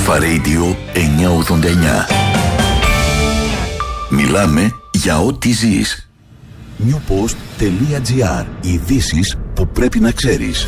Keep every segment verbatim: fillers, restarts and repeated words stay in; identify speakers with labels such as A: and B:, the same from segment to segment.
A: Αλφα Radio εννιακόσια ογδόντα εννιά. Μιλάμε για ό,τι ζεις. newpost.gr. Ειδήσεις που πρέπει να ξέρεις.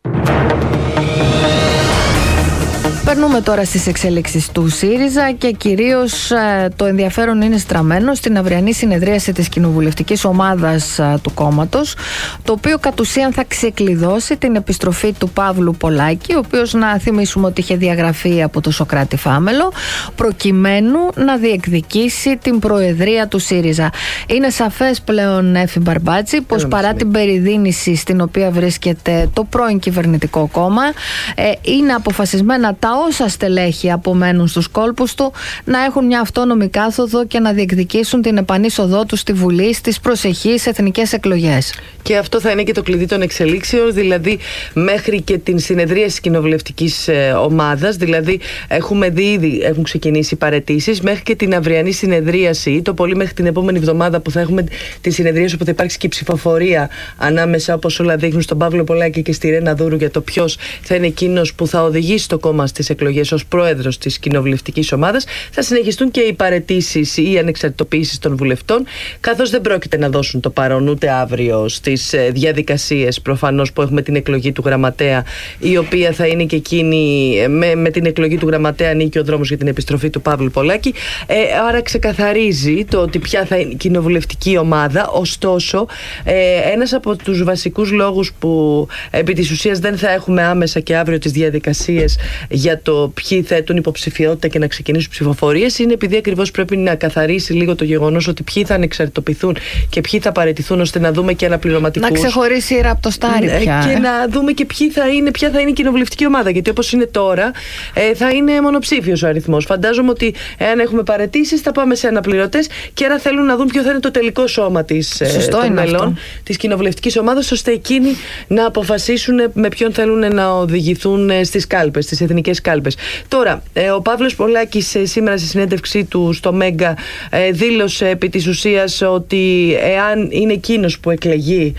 B: Περνούμε τώρα στις εξέλιξεις του ΣΥΡΙΖΑ και κυρίως ε, το ενδιαφέρον είναι στραμμένο στην αυριανή συνεδρίαση της κοινοβουλευτικής ομάδας ε, του κόμματος, το οποίο κατ' ουσίαν θα ξεκλειδώσει την επιστροφή του Παύλου Πολάκη, ο οποίος, να θυμίσουμε ότι είχε διαγραφεί από το Σωκράτη Φάμελο, προκειμένου να διεκδικήσει την προεδρία του ΣΥΡΙΖΑ. Είναι σαφές πλέον, Έφη Μπαρμπάτζη, πως παρά την περιδίνηση στην οποία βρίσκεται το πρώην κυβερνητικό κόμμα, ε, είναι αποφασισμένα τα όσα στελέχη απομένουν στους κόλπους του να έχουν μια αυτόνομη κάθοδο και να διεκδικήσουν την επανείσοδό τους στη Βουλή στις προσεχείς εθνικές εκλογές.
C: Και αυτό θα είναι και το κλειδί των εξελίξεων, δηλαδή μέχρι και την συνεδρία της κοινοβουλευτικής ε, ομάδας, δηλαδή έχουμε δει ήδη, έχουν ξεκινήσει παραιτήσεις, μέχρι και την αυριανή συνεδρίαση ή το πολύ μέχρι την επόμενη εβδομάδα που θα έχουμε τη συνεδρίαση όπου θα υπάρξει και η ψηφοφορία ανάμεσα, όπως όλα δείχνουν, στον Παύλο Πολάκη και στη Ρένα Δούρου για το ποιος θα είναι εκείνος που θα οδηγήσει το κόμμα στις εκλογές ως πρόεδρος της κοινοβουλευτικής ομάδας. Θα συνεχιστούν και οι παραιτήσεις ή οι ανεξαρτητοποιήσεις των βουλευτών, καθώς δεν πρόκειται να δώσουν το παρόν ούτε αύριο στις διαδικασίες προφανώς που έχουμε την εκλογή του γραμματέα, η οποία θα είναι και εκείνη, με, με την εκλογή του γραμματέα ανήκει ο δρόμος για την επιστροφή του Παύλου Πολάκη. Ε, άρα ξεκαθαρίζει το ότι ποια θα είναι η κοινοβουλευτική ομάδα. Ωστόσο, ε, ένας από τους βασικούς λόγους που επί της ουσίας δεν θα έχουμε άμεσα και αύριο τις διαδικασίες για το ποιοι θέτουν υποψηφιότητα και να ξεκινήσουν ψηφοφορίες είναι επειδή ακριβώς πρέπει να καθαρίσει λίγο το γεγονός ότι ποιοι θα ανεξαρτητοποιηθούν και ποιοι θα παραιτηθούν, ώστε να δούμε και αναπληρωματικούς.
B: Να ξεχωρίσει η ραπτοστάρη πια.
C: Και
B: ε.
C: να δούμε και ποιοι θα είναι, ποια θα είναι η κοινοβουλευτική ομάδα. Γιατί όπως είναι τώρα, ε, θα είναι μονοψήφιος ο αριθμός. Φαντάζομαι ότι εάν έχουμε παραιτήσεις, θα πάμε σε αναπληρωτές και άρα θέλουν να δουν ποιο θα είναι το τελικό σώμα της, ε, των μελών της κοινοβουλευτικής ομάδας, ώστε εκείνοι να αποφασίσουν με ποιον θέλουν να οδηγηθούν στις κάλπες, στις εθνικές κάλπες. Τώρα, ε, ο Παύλος Πολάκης ε, σήμερα στη συνέντευξή του στο Μέγκα ε, δήλωσε επί της ουσίας ότι εάν είναι εκείνος που εκλεγεί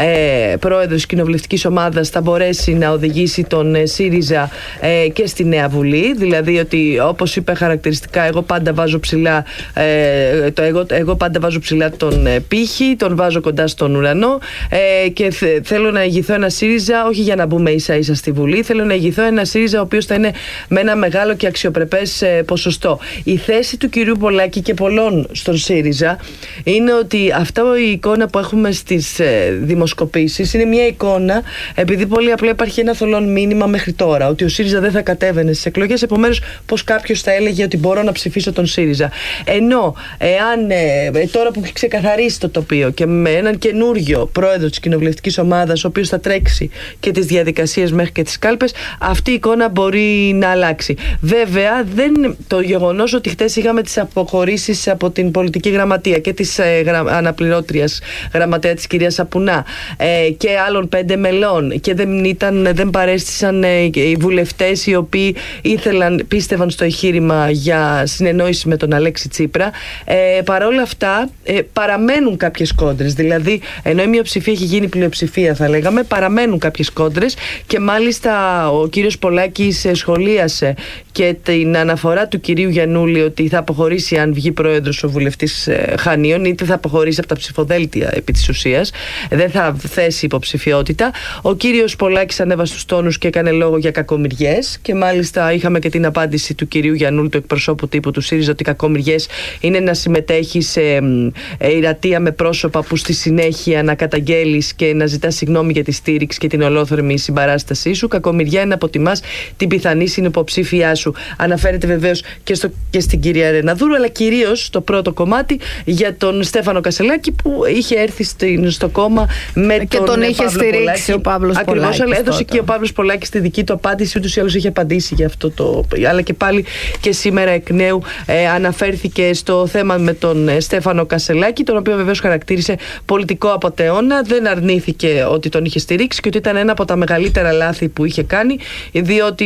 C: ε, πρόεδρος της κοινοβουλευτικής ομάδας, θα μπορέσει να οδηγήσει τον ε, ΣΥΡΙΖΑ ε, και στη Νέα Βουλή. Δηλαδή ότι, όπως είπε χαρακτηριστικά, εγώ πάντα βάζω ψηλά ε, το, εγώ, εγώ πάντα βάζω ψηλά τον ε, πύχη, τον βάζω κοντά στον ουρανό ε, και θε, θέλω να ηγηθώ ένα ΣΥΡΙΖΑ, όχι για να μπούμε ίσα ίσα στη Βουλή, θέλω να ηγηθώ ένα ΣΥΡΙΖΑ ο οποίος θα είναι με ένα μεγάλο και αξιοπρεπές ε, ποσοστό. Η θέση του κυρίου Πολάκη και πολλών στον ΣΥΡΙΖΑ είναι ότι αυτά η εικόνα που έχουμε στις ε, δημοσκοπήσεις είναι μια εικόνα, επειδή πολύ απλά υπάρχει ένα θολόν μήνυμα μέχρι τώρα, ότι ο ΣΥΡΙΖΑ δεν θα κατέβαινε στις εκλογές, επομένως πως κάποιος θα έλεγε ότι μπορώ να ψηφίσω τον ΣΥΡΙΖΑ. Ενώ εάν ε, τώρα που έχει ξεκαθαρίσει το τοπίο και με έναν καινούριο πρόεδρο της κοινοβουλευτικής ομάδας, ο οποίος θα τρέξει και τις διαδικασίες μέχρι και τις κάλπες, αυτή η εικόνα μπορεί να αλλάξει. Βέβαια, δεν, το γεγονός ότι χτες είχαμε τις αποχωρήσεις από την πολιτική γραμματεία και της ε, γρα, αναπληρώτριας γραμματέα της κυρίας Σαπουνά ε, και άλλων πέντε μελών, και δεν, ήταν, δεν παρέστησαν ε, οι βουλευτές οι οποίοι ήθελαν, πίστευαν στο εγχείρημα για συνεννόηση με τον Αλέξη Τσίπρα, ε, παρόλα αυτά ε, παραμένουν κάποιες κόντρες. Δηλαδή, ενώ η μειοψηφία έχει γίνει πλειοψηφία, θα λέγαμε, παραμένουν κάποιες κόντρες, και μάλιστα ο κύριος Πολάκης σχολίασε και την αναφορά του κυρίου Γιαννούλη ότι θα αποχωρήσει αν βγει πρόεδρος ο βουλευτής Χανίων, είτε θα αποχωρήσει από τα ψηφοδέλτια επί της ουσίας, δεν θα θέσει υποψηφιότητα. Ο κύριος Πολάκης ανέβασε τους τόνους και έκανε λόγο για κακομοιριές, και μάλιστα είχαμε και την απάντηση του κυρίου Γιαννούλη, του εκπροσώπου τύπου του ΣΥΡΙΖΑ, ότι κακομοιριές είναι να συμμετέχει σε ιρατεία με πρόσωπα που στη συνέχεια να καταγγέλεις και να ζητάς συγγνώμη για τη στήριξη και την ολόθερμη συμπαράστασή σου. Κακομοιριά είναι να αποτιμάς την πιθανή συνυποψήφιά σου. Αναφέρεται βεβαίως και, στο, και στην κυρία Ρένα Δούρου, αλλά κυρίως στο πρώτο κομμάτι για τον Στέφανο Κασελάκη, που είχε έρθει στην, στο κόμμα με
B: και
C: τον,
B: τον είχε
C: Παύλο
B: στηρίξει
C: Πολάκη.
B: ο Παύλος Πολάκης.
C: Ακριβώς, αλλά έδωσε
B: τότε.
C: και ο Παύλος Πολάκης τη δική του απάντηση, ούτως ή άλλως είχε απαντήσει για αυτό το. Αλλά και πάλι και σήμερα εκ νέου ε, αναφέρθηκε στο θέμα με τον ε, Στέφανο Κασελάκη, τον οποίο βεβαίως χαρακτήρισε πολιτικό απατεώνα. Δεν αρνήθηκε ότι τον είχε στηρίξει και ότι ήταν ένα από τα μεγαλύτερα λάθη που είχε κάνει, διότι, όπως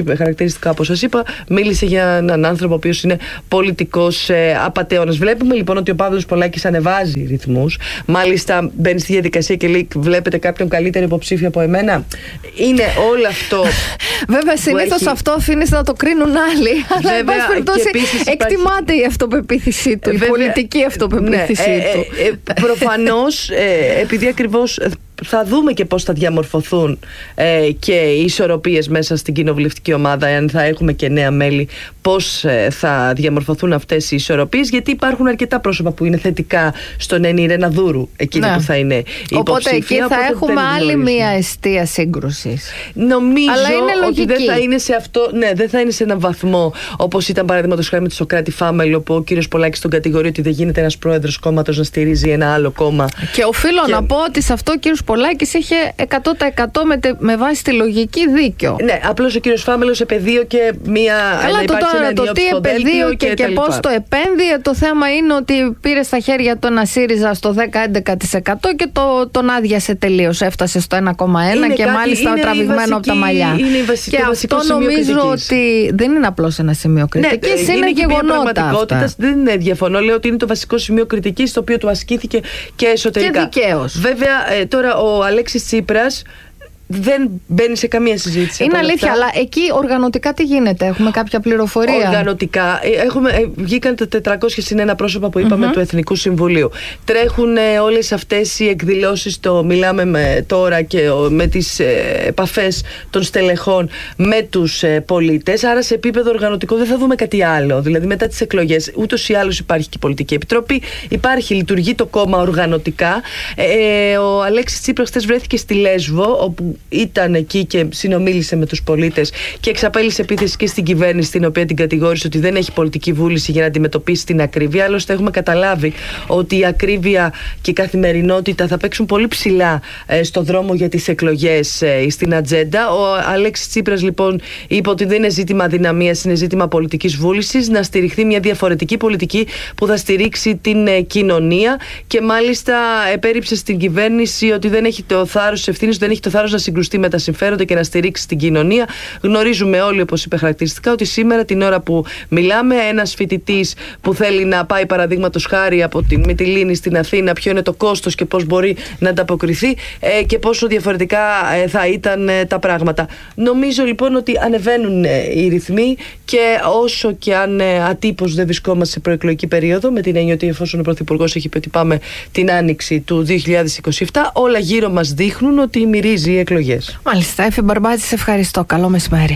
C: χαρακτηριστικά, όπως σας είπα, μίλησε για έναν άνθρωπο ο οποίος είναι πολιτικός ε, απατεώνας. Βλέπουμε λοιπόν ότι ο Παύλος Πολάκης ανεβάζει ρυθμούς. Μάλιστα μπαίνει στη διαδικασία και λέει: βλέπετε κάποιον καλύτερο υποψήφιο από εμένα. Είναι όλο αυτό.
B: Βέβαια, συνήθως
C: έχει...
B: αυτό αφήνεις να το κρίνουν άλλοι. Αλλά εν πάση περιπτώσει εκτιμάται υπάρχει... η αυτοπεποίθησή του, βέβαια, η πολιτική αυτοπεποίθησή ναι, του.
C: Ε, ε, ε, προφανώς, ε, επειδή ακριβώς θα δούμε και πώς θα διαμορφωθούν ε, και οι ισορροπίες μέσα στην κοινοβουλευτική ομάδα, αν θα έχουμε και νέα μέλη, πώς ε, θα διαμορφωθούν αυτές οι ισορροπίες, γιατί υπάρχουν αρκετά πρόσωπα που είναι θετικά στον Ένη Ρένα Δούρου, εκείνη ναι. που θα είναι υποψήφια.
B: Οπότε εκεί θα οπότε έχουμε άλλη μία αιστεία σύγκρουσης.
C: Νομίζω
B: αλλά είναι
C: ότι δεν θα είναι σε αυτό, ναι, δεν θα είναι σε έναν βαθμό όπως ήταν παραδείγματος χάρη με τον Σωκράτη Φάμελο, που ο κύριος Πολάκης τον κατηγορεί ότι δεν γίνεται ένας πρόεδρος κόμματος να στηρίζει ένα άλλο κόμμα.
B: Και οφείλω και... να πω ότι σε αυτό ο κύριος Πολάκης είχε εκατό τοις εκατό με, τε, με βάση τη λογική δίκιο.
C: Ναι, απλώς ο κύριος Φάμελος επεδίο και μία.
B: Καλά, το, το, το τι επεδίο και, και, και πώς το επένδυε. Το θέμα είναι ότι πήρε στα χέρια του ένα ΣΥΡΙΖΑ στο δέκα με έντεκα τοις εκατό και το, τον άδειασε τελείως. Έφτασε στο ένα κόμμα ένα και κάτι, μάλιστα τραβηγμένο βασική, από τα μαλλιά.
C: Βασική,
B: και αυτό νομίζω ότι δεν είναι απλώς ένα σημείο κριτικής,
C: ναι,
B: είναι, είναι γεγονότα αυτά.
C: Δεν είναι διαφωνώ. Λέω ότι είναι το βασικό σημείο κριτικής, το οποίο του ασκήθηκε και εσωτερικά.
B: Και δικαίως.
C: Βέβαια, ε, τώρα ο Αλέξης Τσίπρας δεν μπαίνει σε καμία συζήτηση.
B: Είναι αλήθεια, αυτά. Αλλά εκεί οργανωτικά τι γίνεται, έχουμε κάποια πληροφορία?
C: Οργανωτικά, έχουμε, βγήκαν τα τετρακόσια συν ένα πρόσωπα που είπαμε mm-hmm. του Εθνικού Συμβουλίου. Τρέχουν ε, όλες αυτές οι εκδηλώσεις, το μιλάμε με, τώρα και ο, με τις ε, επαφές των στελεχών με τους ε, πολίτες. Άρα σε επίπεδο οργανωτικό δεν θα δούμε κάτι άλλο. Δηλαδή μετά τις εκλογές, ούτως ή άλλως υπάρχει και η Πολιτική Επιτροπή, υπάρχει, λειτουργεί το κόμμα οργανωτικά. Ε, ο Αλέξης Τσίπρας χθες βρέθηκε στη Λέσβο, όπου ήταν εκεί και συνομίλησε με τους πολίτες και εξαπέλυσε επίθεση και στην κυβέρνηση, την οποία την κατηγόρησε ότι δεν έχει πολιτική βούληση για να αντιμετωπίσει την ακρίβεια. Άλλωστε, έχουμε καταλάβει ότι η ακρίβεια και η καθημερινότητα θα παίξουν πολύ ψηλά ε, στο δρόμο για τις εκλογές ε, στην ατζέντα. Ο Αλέξης Τσίπρας, λοιπόν, είπε ότι δεν είναι ζήτημα αδυναμίας, είναι ζήτημα πολιτικής βούλησης, να στηριχθεί μια διαφορετική πολιτική που θα στηρίξει την ε, κοινωνία, και μάλιστα επέριψε στην κυβέρνηση ότι δεν έχει το θάρρος της ευθύνης, δεν έχει το θάρρος να συγκρουστεί με τα συμφέροντα και να στηρίξει την κοινωνία. Γνωρίζουμε όλοι, όπως είπε χαρακτηριστικά, ότι σήμερα την ώρα που μιλάμε, ένας φοιτητής που θέλει να πάει παραδείγματος χάρη από την Μυτιλήνη στην Αθήνα, ποιο είναι το κόστος και πώς μπορεί να ανταποκριθεί ε, και πόσο διαφορετικά ε, θα ήταν ε, τα πράγματα. Νομίζω λοιπόν ότι ανεβαίνουν ε, οι ρυθμοί, και όσο και αν ε, ατύπως δεν βρισκόμαστε σε προεκλογική περίοδο, με την έννοια ότι εφόσον ο Πρωθυπουργός έχει πει ότι πάμε την άνοιξη του δύο χιλιάδες είκοσι επτά, όλα γύρω μας δείχνουν ότι μυρίζει η εκλογές.
B: Μάλιστα, Έφη Μπαρμπάτζη, σε ευχαριστώ. Καλό μεσημέρι.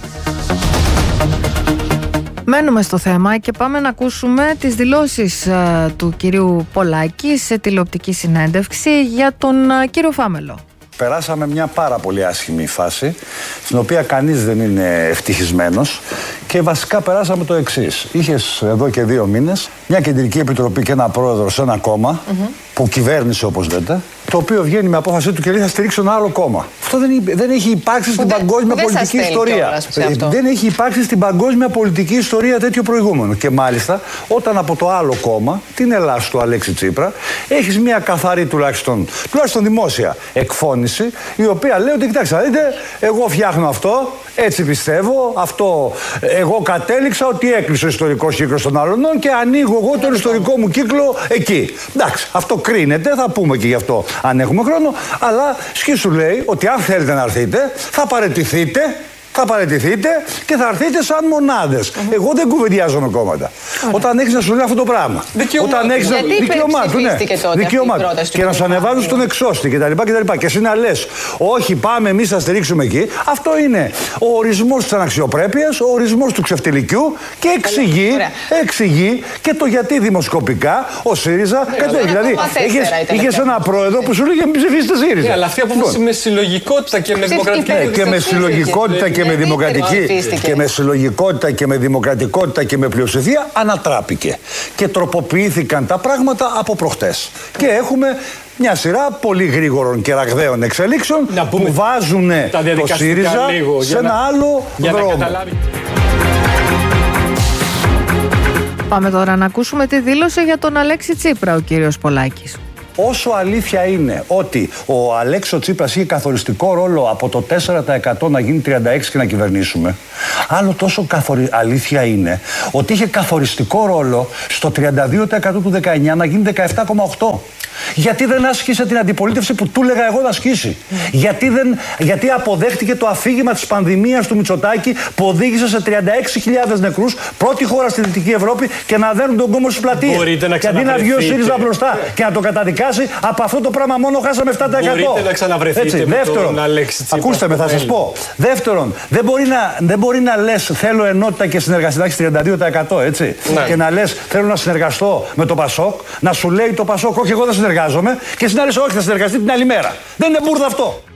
B: Μένουμε στο θέμα και πάμε να ακούσουμε τις δηλώσεις uh, του κυρίου Πολάκη σε τηλεοπτική συνέντευξη για τον uh, κύριο Φάμελο.
D: Περάσαμε μια πάρα πολύ άσχημη φάση, στην οποία κανείς δεν είναι ευτυχισμένος, και βασικά περάσαμε το εξής. Είχες εδώ και δύο μήνες μια κεντρική επιτροπή και ένα πρόεδρο σε ένα κόμμα, mm-hmm. που κυβέρνησε, όπως λέτε, το οποίο βγαίνει με απόφασή του και λέει: θα στηρίξω ένα άλλο κόμμα. Αυτό δεν, δεν έχει υπάρξει στην παγκόσμια πολιτική ιστορία. Δεν έχει υπάρξει στην παγκόσμια πολιτική ιστορία τέτοιο προηγούμενο. Και μάλιστα, όταν από το άλλο κόμμα, την Ελλάς του Αλέξη Τσίπρα, έχεις μια καθαρή, τουλάχιστον, τουλάχιστον δημόσια εκφώνηση, η οποία λέει ότι κοιτάξτε, δείτε, εγώ φτιάχνω αυτό, έτσι πιστεύω, αυτό εγώ κατέληξα ότι έκλεισε ο ιστορικός κύκλος των Αλωνών και ανοίγω εγώ τον ιστορικό μου κύκλο εκεί. Εντάξει, αυτό κρίνεται, θα πούμε και γι' αυτό αν έχουμε χρόνο, αλλά σκίσου λέει ότι αν θέλετε να έρθετε, θα παραιτηθείτε. Θα παραιτηθείτε και θα έρθετε σαν μονάδες. Mm-hmm. Εγώ δεν κουβεντιάζω με κόμματα. Ωραία. Όταν έχεις να σου λέει αυτό το πράγμα. Δικαιωμάτου. Όταν έχεις
E: Γιατί
D: να... δικαιωμάτου, ναι. Δικαιωμάτου. Και να σου ανεβάζουν στον εξώστη κτλ. Και, και εσύ να λες, όχι, πάμε εμείς να στηρίξουμε εκεί. Αυτό είναι ο ορισμός της αναξιοπρέπειας, ο ορισμός του ξεφτιλικιού, και εξηγεί, εξηγεί και το γιατί δημοσκοπικά ο ΣΥΡΙΖΑ κατέβηκε. Δηλαδή, είχες ένα πρόεδρο που σου λέγε μην ψηφίσετε ΣΥΡΙΖΑ.
F: Ναι, αλλά αυτή απόφαση με συλλογικότητα και με δημοκρατική.
D: Και με συλλογικότητα και με δημοκρατική και με συλλογικότητα και με δημοκρατικότητα και με πλειοψηφία ανατράπηκε. Και τροποποιήθηκαν τα πράγματα από προχτές. Και έχουμε μια σειρά πολύ γρήγορων και ραγδαίων εξελίξεων που βάζουν το ΣΥΡΙΖΑ σε ένα να, άλλο δρόμο.
B: Πάμε τώρα να ακούσουμε τη δήλωση για τον Αλέξη Τσίπρα, ο κύριος Πολάκης.
D: όσο αλήθεια είναι ότι ο Αλέξο Τσίπρας είχε καθοριστικό ρόλο από το τέσσερα τοις εκατό να γίνει τριάντα έξι τοις εκατό και να κυβερνήσουμε, άλλο τόσο καθορι... αλήθεια είναι ότι είχε καθοριστικό ρόλο στο τριάντα δύο τοις εκατό του δεκαεννιά να γίνει δεκαεπτά κόμμα οκτώ τοις εκατό. Γιατί δεν άσκησε την αντιπολίτευση που του έλεγα εγώ να ασκήσει. Γιατί, δεν, γιατί αποδέχτηκε το αφήγημα της πανδημίας του Μητσοτάκη που οδήγησε σε τριάντα έξι χιλιάδες νεκρούς, πρώτη χώρα στη Δυτική Ευρώπη, και να δένουν τον κόμμα στις πλατείες. Και αντί να βγει ο ΣΥΡΙΖΑ μπροστά και να το καταδικάσει, από αυτό το πράγμα μόνο χάσαμε επτά τοις εκατό.
F: Μπορείτε να ξαναβρεθείτε. Έτσι, με
D: δεύτερον,
F: τον Αλέξη Τσίπρα.
D: Ακούστε με, θα σας πω. Δεύτερον, δεν μπορεί να, δεν μπορεί να λες θέλω ενότητα και συνεργασία, έχει τριάντα δύο τοις εκατό, έτσι. Ναι. Και να λες θέλω να συνεργαστώ με το Πασόκ, να σου λέει το Πασόκ όχι εγώ δεν συνεργάζομαι, και εσύ να λες όχι θα συνεργαστεί την άλλη μέρα. Δεν είναι μπουρδα αυτό.